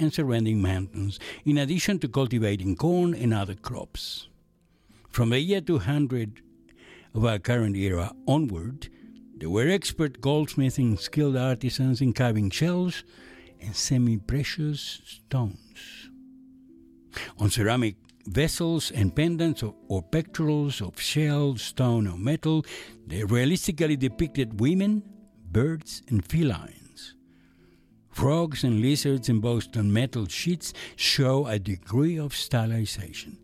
and surrounding mountains, in addition to cultivating corn and other crops. From the year 200 of our current era onward, there were expert goldsmiths and skilled artisans in carving shells and semi-precious stones. On ceramic vessels and pendants or pectorals of shell, stone, or metal, they realistically depicted women, birds, and felines. Frogs and lizards embossed on metal sheets show a degree of stylization.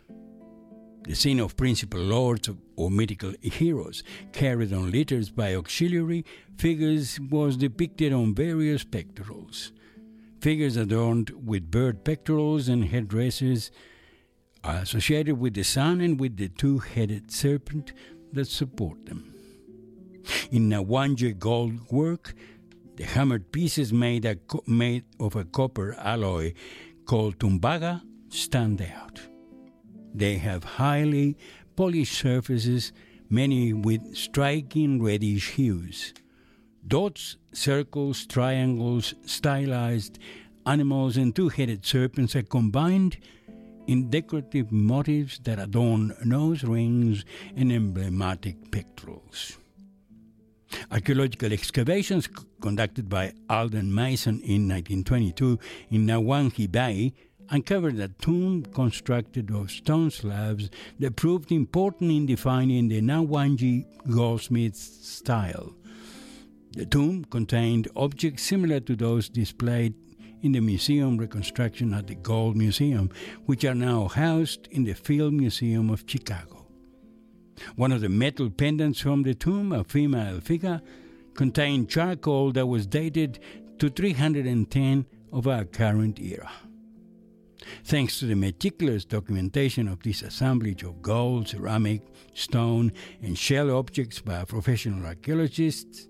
The scene of principal lords or mythical heroes carried on litters by auxiliary figures was depicted on various pectorals. Figures adorned with bird pectorals and headdresses are associated with the sun and with the two-headed serpent that support them. In Nawanje gold work, the hammered pieces made of a copper alloy called tumbaga stand out. They have highly polished surfaces, many with striking reddish hues. Dots, circles, triangles, stylized animals, and two-headed serpents are combined in decorative motifs that adorn nose rings and emblematic pectorals. Archaeological excavations conducted by Alden Mason in 1922 in Nawangi Bay uncovered a tomb constructed of stone slabs that proved important in defining the Nawangi goldsmith style. The tomb contained objects similar to those displayed in the museum reconstruction at the Gold Museum, which are now housed in the Field Museum of Chicago. One of the metal pendants from the tomb, a female figure, contained charcoal that was dated to 310 of our current era. Thanks to the meticulous documentation of this assemblage of gold, ceramic, stone, and shell objects by professional archaeologists,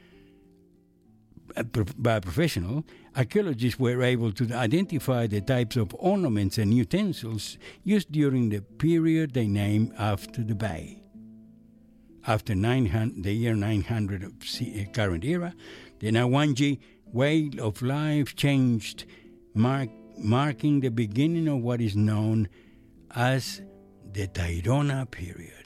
archaeologists were able to identify the types of ornaments and utensils used during the period they named after the bay. After the year 900 of current era, the Nawangi way of life changed, marking the beginning of what is known as the Tairona period.